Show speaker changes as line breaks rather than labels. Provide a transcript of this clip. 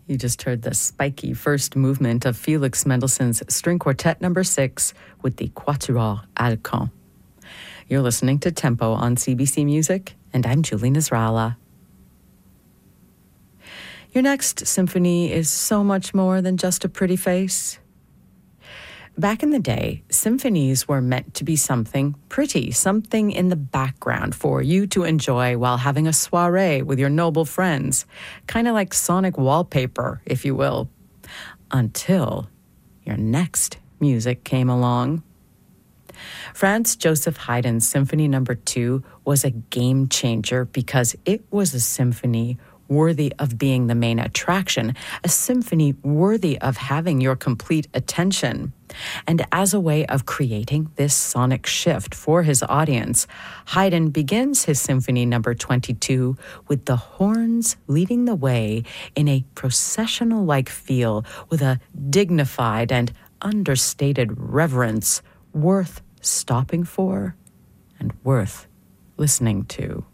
You just heard the spiky first movement of Felix Mendelssohn's String Quartet No. 6 with the Quatuor Alcan. You're listening to Tempo on CBC Music, and I'm Julie Nasrallah. Your next symphony is so much more than just a pretty face. Back in the day, symphonies were meant to be something pretty, something in the background for you to enjoy while having a soiree with your noble friends, kind of like sonic wallpaper, if you will, until your next music came along. Franz Joseph Haydn's Symphony No. 2 was a game changer because it was a symphony worthy of being the main attraction, a symphony worthy of having your complete attention. And as a way of creating this sonic shift for his audience, Haydn begins his Symphony No. 22 with the horns leading the way in a processional-like feel with a dignified and understated reverence worth stopping for and worth listening to.